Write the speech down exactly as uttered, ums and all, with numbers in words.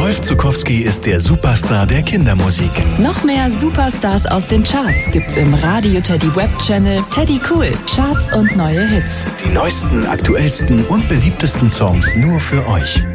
Rolf Zuckowski ist der Superstar der Kindermusik. Noch mehr Superstars aus den Charts gibt's im Radio Teddy Web Channel Teddy Cool, Charts und neue Hits. Die neuesten, aktuellsten und beliebtesten Songs nur für euch.